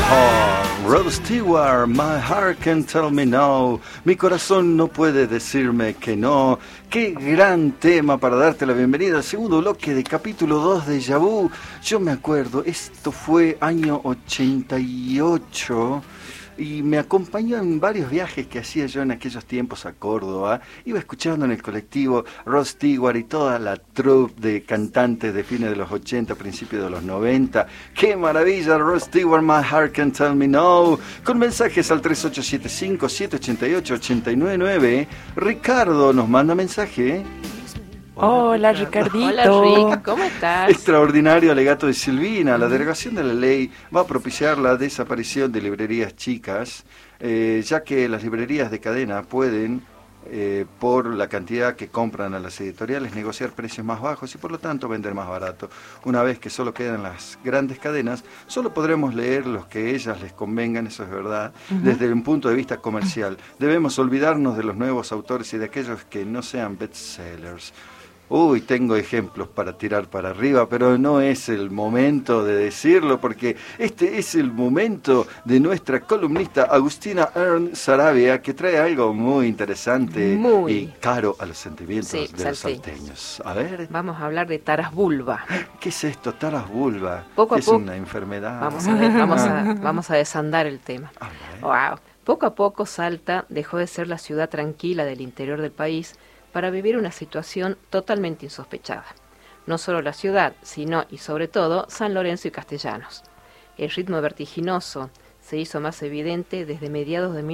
Oh, Rod Stewart, My Heart Can Tell Me No. Mi corazón no puede decirme que no. Qué gran tema para darte la bienvenida al segundo bloque de capítulo 2 de Déjà Vu. Yo me acuerdo, esto fue año 88 y me acompañó en varios viajes que hacía yo en aquellos tiempos a Córdoba. Iba escuchando en el colectivo Rod Stewart y toda la troupe de cantantes de fines de los 80, principios de los 90. ¡Qué maravilla! Rod Stewart, My Heart Can Tell Me No. Con mensajes al 3875-788-899. Ricardo nos manda mensaje. Hola, Ricardito. Hola, Rick, ¿cómo estás? Extraordinario alegato de Silvina. La derogación de la ley va a propiciar la desaparición de librerías chicas, ya que las librerías de cadena pueden, por la cantidad que compran a las editoriales, negociar precios más bajos y por lo tanto vender más barato. Una vez que solo quedan las grandes cadenas, solo podremos leer los que ellas les convengan, eso es verdad, desde un punto de vista comercial. Debemos olvidarnos de los nuevos autores y de aquellos que no sean bestsellers. Uy, tengo ejemplos para tirar para arriba, pero no es el momento de decirlo, porque este es el momento de nuestra columnista Agustina Ern Sarabia, que trae algo muy interesante y caro a los sentimientos de los salteños. A ver. Vamos a hablar de Taras Bulba. ¿Qué es esto, Taras Bulba? Poco a ¿Es poco una enfermedad? Vamos a desandar el tema. Wow. Poco a poco Salta dejó de ser la ciudad tranquila del interior del país para vivir una situación totalmente insospechada. No solo la ciudad, sino y sobre todo San Lorenzo y Castellanos. El ritmo vertiginoso se hizo más evidente desde mediados de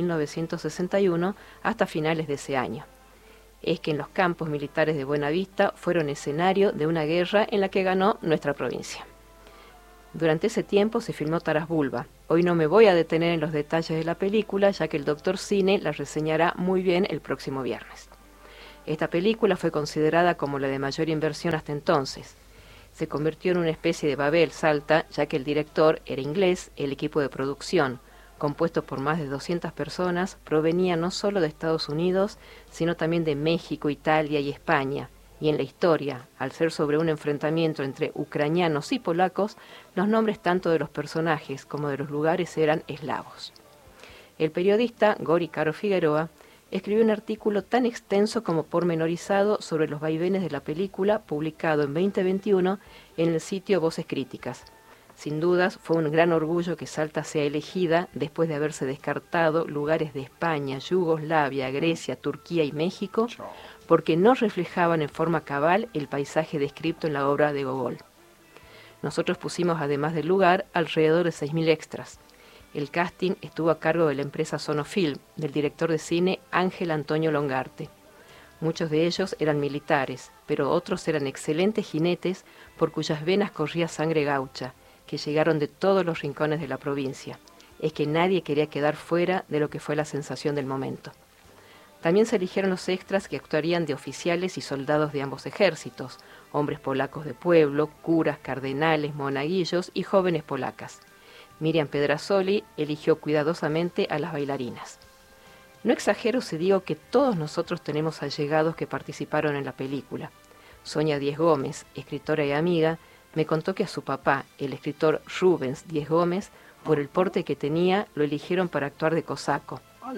1961 hasta finales de ese año. Es que en los campos militares de Buenavista fueron escenario de una guerra en la que ganó nuestra provincia. Durante ese tiempo se filmó Taras Bulba. Hoy no me voy a detener en los detalles de la película, ya que el Dr. Cine la reseñará muy bien el próximo viernes. Esta película fue considerada como la de mayor inversión hasta entonces. Se convirtió en una especie de Babel Salta, ya que el director era inglés, el equipo de producción, compuesto por más de 200 personas, provenía no solo de Estados Unidos, sino también de México, Italia y España. Y en la historia, al ser sobre un enfrentamiento entre ucranianos y polacos, los nombres tanto de los personajes como de los lugares eran eslavos. El periodista Gori Caro Figueroa escribió un artículo tan extenso como pormenorizado sobre los vaivenes de la película, publicado en 2021 en el sitio Voces Críticas. Sin dudas, fue un gran orgullo que Salta sea elegida después de haberse descartado lugares de España, Yugoslavia, Grecia, Turquía y México, porque no reflejaban en forma cabal el paisaje descrito en la obra de Gogol. Nosotros pusimos, además del lugar, alrededor de 6.000 extras. El casting estuvo a cargo de la empresa Sonofilm, del director de cine Ángel Antonio Longarte. Muchos de ellos eran militares, pero otros eran excelentes jinetes por cuyas venas corría sangre gaucha, que llegaron de todos los rincones de la provincia. Es que nadie quería quedar fuera de lo que fue la sensación del momento. También se eligieron los extras que actuarían de oficiales y soldados de ambos ejércitos, hombres polacos de pueblo, curas, cardenales, monaguillos y jóvenes polacas. Miriam Pedrazzoli eligió cuidadosamente a las bailarinas. No exagero si digo que todos nosotros tenemos allegados que participaron en la película. Sonia Díez Gómez, escritora y amiga, me contó que a su papá, el escritor Rubens Díez Gómez, por el porte que tenía, lo eligieron para actuar de cosaco.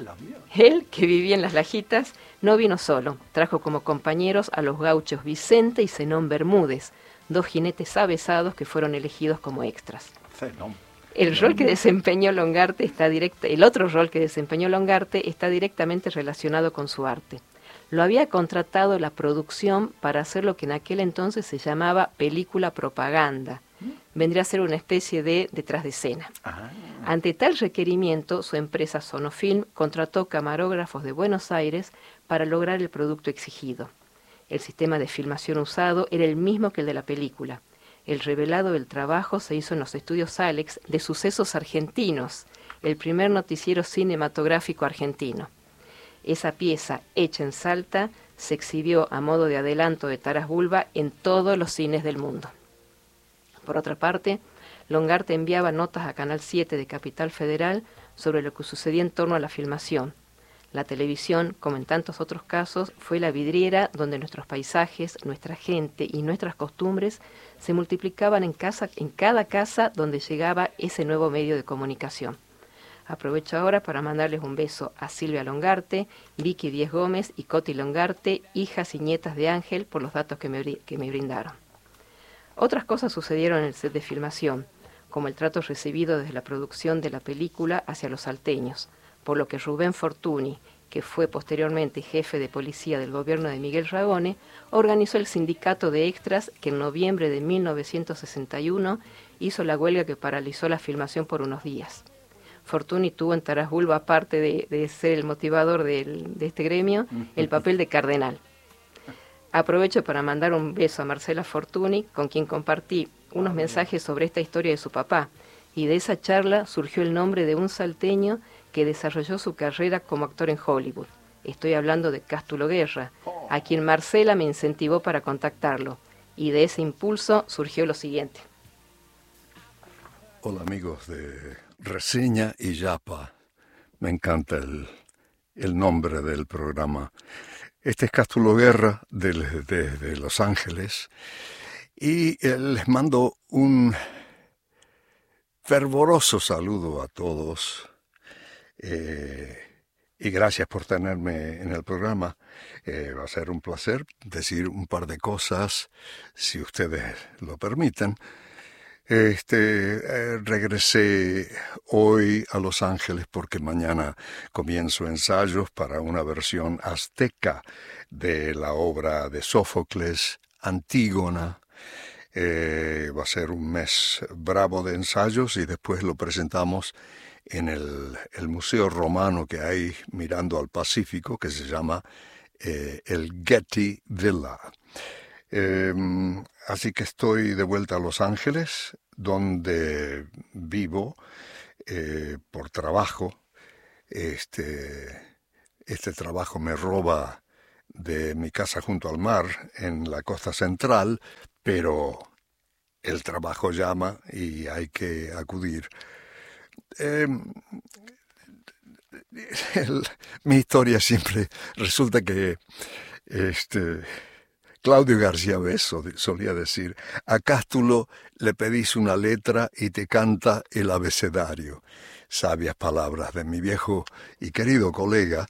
Él, que vivía en Las Lajitas, no vino solo. Trajo como compañeros a los gauchos Vicente y Zenón Bermúdez, dos jinetes avesados que fueron elegidos como extras. El otro rol que desempeñó Longarte está directamente relacionado con su arte. Lo había contratado la producción para hacer lo que en aquel entonces se llamaba película propaganda. Vendría a ser una especie de detrás de escena. Ante tal requerimiento, su empresa Sonofilm contrató camarógrafos de Buenos Aires para lograr el producto exigido. El sistema de filmación usado era el mismo que el de la película. El revelado del trabajo se hizo en los estudios Alex de Sucesos Argentinos, el primer noticiero cinematográfico argentino. Esa pieza, hecha en Salta, se exhibió a modo de adelanto de Taras Bulba en todos los cines del mundo. Por otra parte, Longarte enviaba notas a Canal 7 de Capital Federal sobre lo que sucedía en torno a la filmación. La televisión, como en tantos otros casos, fue la vidriera donde nuestros paisajes, nuestra gente y nuestras costumbres se multiplicaban en cada casa donde llegaba ese nuevo medio de comunicación. Aprovecho ahora para mandarles un beso a Silvia Longarte, Vicky Díez Gómez y Coti Longarte, hijas y nietas de Ángel, por los datos que me brindaron. Otras cosas sucedieron en el set de filmación, como el trato recibido desde la producción de la película hacia los salteños, por lo que Rubén Fortuny, que fue posteriormente jefe de policía del gobierno de Miguel Ragone, organizó el sindicato de extras que en noviembre de 1961 hizo la huelga que paralizó la filmación por unos días. Fortuny tuvo en Taras Bulba, aparte de ser el motivador de este gremio, el papel de cardenal. Aprovecho para mandar un beso a Marcela Fortuny, con quien compartí unos mensajes sobre esta historia de su papá, y de esa charla surgió el nombre de un salteño que desarrolló su carrera como actor en Hollywood. Estoy hablando de Cástulo Guerra, a quien Marcela me incentivó para contactarlo, y de ese impulso surgió lo siguiente. Hola amigos de Reseña y Yapa, me encanta el nombre del programa. Este es Cástulo Guerra de Los Ángeles y les mando un fervoroso saludo a todos y gracias por tenerme en el programa. Va a ser un placer decir un par de cosas, si ustedes lo permiten. Regresé hoy a Los Ángeles porque mañana comienzo ensayos para una versión azteca de la obra de Sófocles, Antígona. Va a ser un mes bravo de ensayos y después lo presentamos en el Museo Romano que hay mirando al Pacífico, que se llama el Getty Villa. Así que estoy de vuelta a Los Ángeles, donde vivo por trabajo. Este trabajo me roba de mi casa junto al mar en la costa central, pero el trabajo llama y hay que acudir. Mi historia siempre resulta que Claudio García Beso solía decir: a Cástulo le pedís una letra y te canta el abecedario. Sabias palabras de mi viejo y querido colega.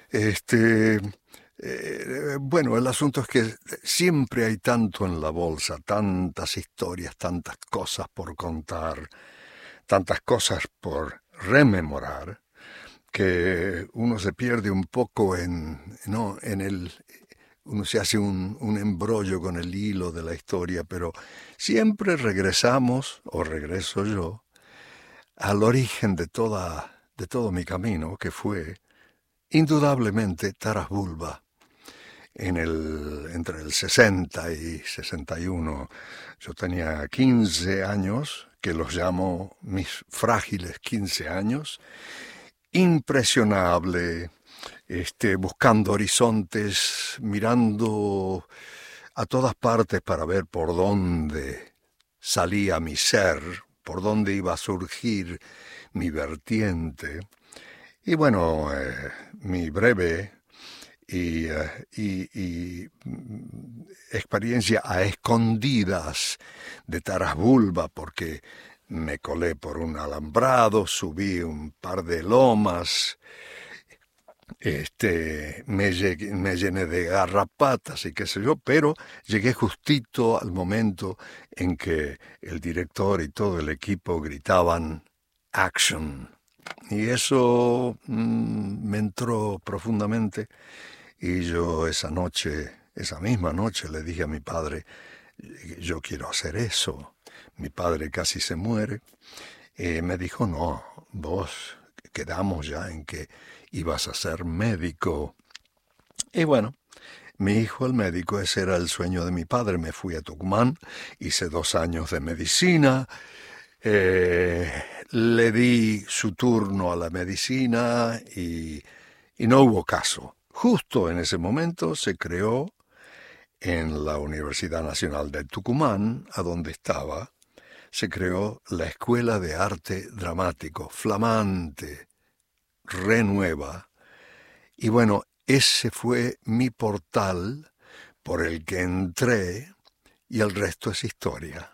Bueno, el asunto es que siempre hay tanto en la bolsa, tantas historias, tantas cosas por contar, tantas cosas por rememorar, que uno se pierde un poco uno se hace un embrollo con el hilo de la historia, pero siempre regresamos, o regreso yo, al origen de todo mi camino, que fue indudablemente Taras Bulba. Entre el 60 y 61, yo tenía 15 años, que los llamo mis frágiles 15 años, impresionable, buscando horizontes, mirando a todas partes para ver por dónde salía mi ser, por dónde iba a surgir mi vertiente. Y bueno, mi breve y experiencia a escondidas de Taras Bulba, porque me colé por un alambrado, subí un par de lomas, me llené de garrapatas y qué sé yo, pero llegué justito al momento en que el director y todo el equipo gritaban "Action". Y eso me entró profundamente y yo esa misma noche le dije a mi padre: yo quiero hacer eso. Mi padre casi se muere. Me dijo: no, vos quedamos ya en que ibas a ser médico. Y bueno, mi hijo el médico, ese era el sueño de mi padre. Me fui a Tucumán, hice 2 años de medicina, le di su turno a la medicina y no hubo caso. Justo en ese momento se creó en la Universidad Nacional de Tucumán, a donde estaba, se creó la Escuela de Arte Dramático, flamante, renueva, Y bueno, ese fue mi portal por el que entré y el resto es historia.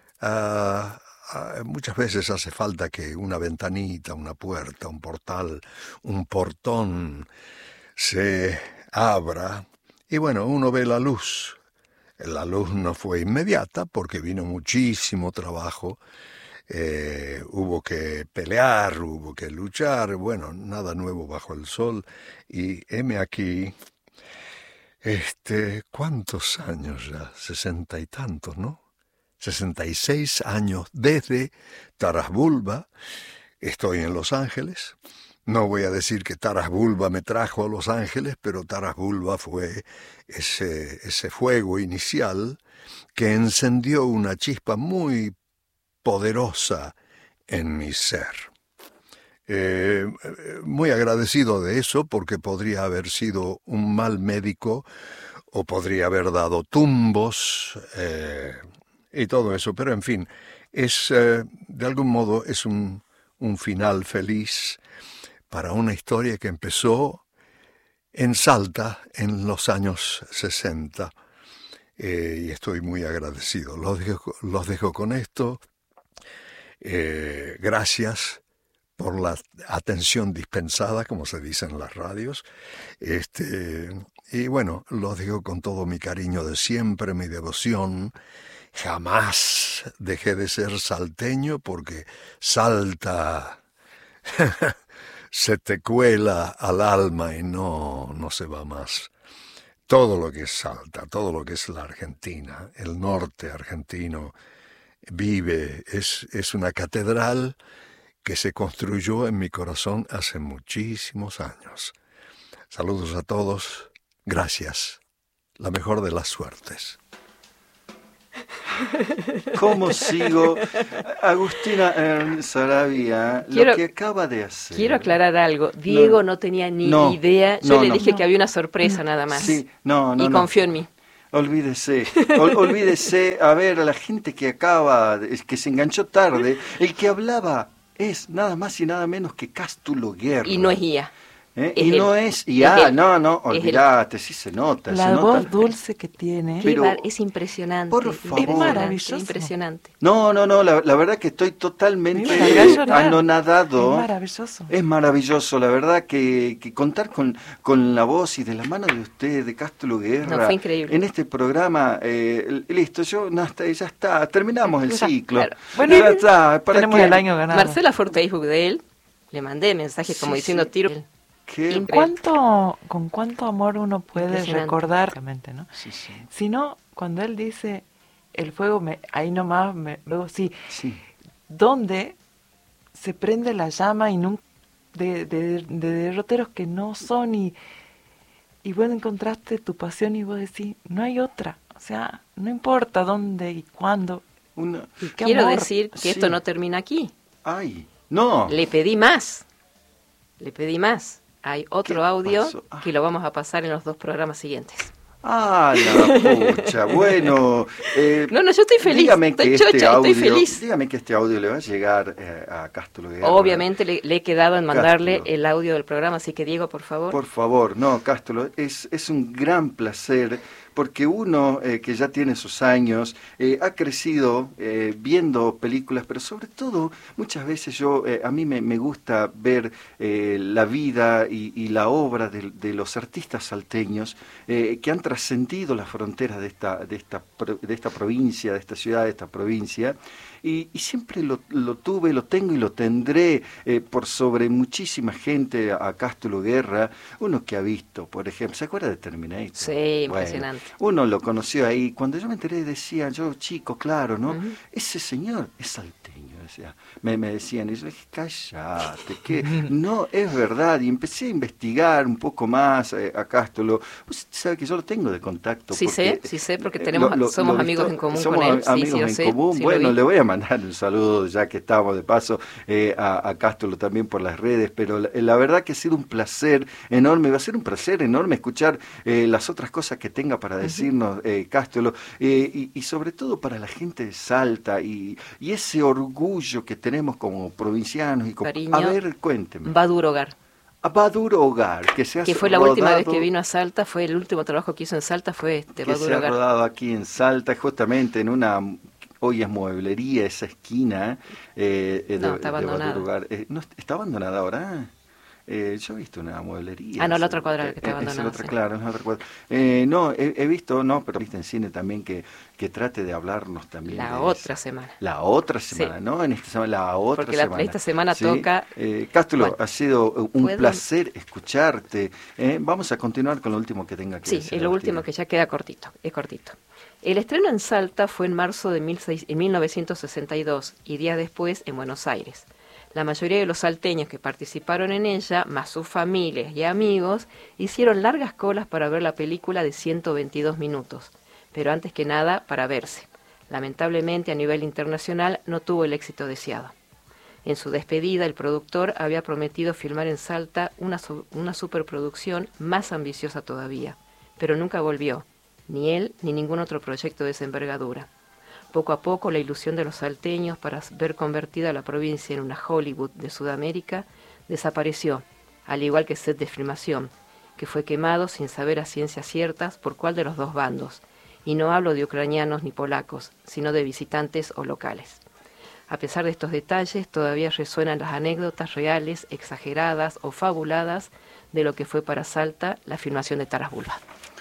Muchas veces hace falta que una ventanita, una puerta, un portal, un portón se abra y bueno, uno ve la luz. La luz no fue inmediata porque vino muchísimo trabajo, hubo que pelear, hubo que luchar, bueno, nada nuevo bajo el sol y heme aquí, ¿cuántos años ya? 60 y tantos, ¿no? 66 años desde Taras Bulba, estoy en Los Ángeles. No voy a decir que Taras Bulba me trajo a Los Ángeles, pero Taras Bulba fue ese fuego inicial que encendió una chispa muy poderosa en mi ser. Muy agradecido de eso porque podría haber sido un mal médico o podría haber dado tumbos y todo eso, pero en fin, de algún modo es un final feliz para una historia que empezó en Salta en los años 60 y estoy muy agradecido. Los dejo con esto. Gracias por la atención dispensada, como se dice en las radios. Y bueno, los dejo con todo mi cariño de siempre, mi devoción. Jamás dejé de ser salteño porque Salta se te cuela al alma y no se va más. Todo lo que es Salta, todo lo que es la Argentina, el norte argentino, vive, es una catedral que se construyó en mi corazón hace muchísimos años. Saludos a todos, gracias, la mejor de las suertes. ¿Cómo sigo? Agustina Saravia, lo que acaba de hacer. Quiero aclarar algo. Diego no tenía ni idea. Yo le dije que había una sorpresa nada más. Sí, y confió en mí. Olvídese, olvídese, a ver, a la gente que que se enganchó tarde, el que hablaba es nada más y nada menos que Cástulo Guerra. Y no es IA. Y no es IA, no, olvídate, sí se nota. La voz dulce que tiene. Pero, es impresionante. Por favor. Es maravilloso. Impresionante. No, la verdad que estoy totalmente anonadado. Es maravilloso. Es maravilloso, la verdad que contar con la voz y de la mano de usted, de Cástulo Guerra. No, fue increíble. En este programa, listo, ya está, terminamos el ciclo. Claro. Bueno, ya está, tenemos el año ganado. Marcela fue Facebook de él, le mandé mensajes como diciendo tiro. ¿Con cuánto amor uno puede recordar? ¿No? Sí. Si no, cuando él dice el fuego, ahí nomás, luego sí. ¿Dónde se prende la llama y nunca de derroteros que no son y vos encontraste tu pasión y vos decís, no hay otra? O sea, no importa dónde y cuándo. Y quiero decir que esto no termina aquí. ¡Ay! ¡No! Le pedí más. Hay otro audio que lo vamos a pasar en los 2 programas siguientes. ¡Ah, la pucha! Bueno... no, yo estoy feliz. Dígame que estoy feliz. Dígame que este audio le va a llegar a Cástulo Guerra. Obviamente le he quedado en mandarle el audio del programa, así que Diego, por favor. Por favor, Cástulo, es un gran placer, porque uno que ya tiene sus años, ha crecido viendo películas, pero sobre todo, muchas veces a mí me gusta ver la vida y la obra de los artistas salteños que han trascendido las fronteras de esta provincia, de esta ciudad, de esta provincia, y siempre lo tuve, lo tengo y lo tendré por sobre muchísima gente a Cástulo Guerra, uno que ha visto, por ejemplo, ¿se acuerda de Terminator? Sí, impresionante. Uno lo conoció ahí, cuando yo me enteré decía, yo chico, claro, ¿no? Ese señor es salteño, decía. Me decían, y yo dije, cállate, que no, es verdad, y empecé a investigar un poco más a Cástulo. Usted sabe que yo lo tengo de contacto. Sí sé, porque somos amigos en común con él. Somos amigos en común, bueno, le voy a mandar un saludo, ya que estamos de paso, a Cástulo también por las redes, pero la verdad que ha sido un placer enorme, va a ser un placer enorme escuchar las otras cosas que tenga para decirnos Cástulo, y sobre todo para la gente de Salta, y ese orgullo que tenemos como provincianos. Y como, cariño, a ver, cuénteme. Va a Durogar. Badur Hogar, que fue la última vez que vino a Salta, fue el último trabajo que hizo en Salta, fue Badur Hogar. Se ha rodado aquí en Salta, justamente en una, hoy es mueblería, esa esquina está abandonada. No, ¿está abandonada ahora? Yo he visto una mueblería. La otra cuadra que está abandonada. Claro, es la otra cuadra. No, he visto, pero he visto en cine también que trate de hablarnos también. La otra semana, ¿no? En esta semana, la otra semana. Porque esta semana toca... Cástulo, ha sido un placer escucharte. Vamos a continuar con lo último que tenga que decir. Sí, es lo último que ya queda cortito, es cortito. El estreno en Salta fue en marzo de 1962 y días después en Buenos Aires. La mayoría de los salteños que participaron en ella, más sus familias y amigos, hicieron largas colas para ver la película de 122 minutos, pero antes que nada para verse. Lamentablemente a nivel internacional no tuvo el éxito deseado. En su despedida el productor había prometido filmar en Salta una superproducción más ambiciosa todavía, pero nunca volvió, ni él ni ningún otro proyecto de esa envergadura. Poco a poco la ilusión de los salteños para ver convertida la provincia en una Hollywood de Sudamérica desapareció, al igual que el set de filmación, que fue quemado sin saber a ciencias ciertas por cuál de los dos bandos, y no hablo de ucranianos ni polacos, sino de visitantes o locales. A pesar de estos detalles, todavía resuenan las anécdotas reales, exageradas o fabuladas de lo que fue para Salta la filmación de Taras Bulba.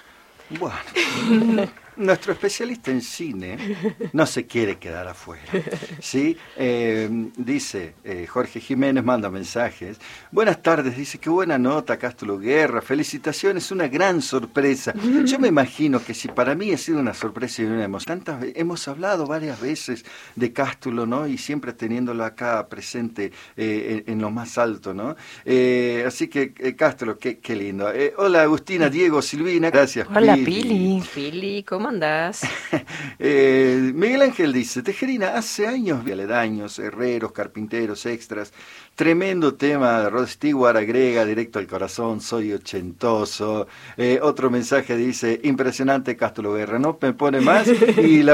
Bueno, nuestro especialista en cine no se quiere quedar afuera, ¿sí? Dice, Jorge Jiménez manda mensajes. Buenas tardes, dice, qué buena nota, Cástulo Guerra, felicitaciones, una gran sorpresa. Yo me imagino que si para mí ha sido una sorpresa y una emoción, hemos hablado varias veces de Cástulo, ¿no? Y siempre teniéndolo acá presente en lo más alto, ¿no? Así que, Cástulo, qué lindo. Hola, Agustina, Diego, Silvina, gracias. Hola, Pili. Pili, ¿cómo andás? Miguel Ángel dice, Tejerina, hace años vi aledaños, herreros, carpinteros, extras, tremendo tema de Rod Stewart, agrega directo al corazón, soy ochentoso. Otro mensaje dice, impresionante Cástulo Guerra, no me pone más, y la